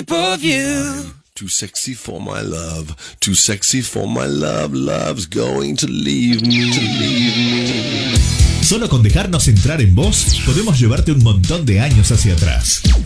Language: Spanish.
shape of you. Too sexy for my love, too sexy for my love, love's going to leave me. Solo con dejarnos entrar en vos, podemos llevarte un montón de años hacia atrás.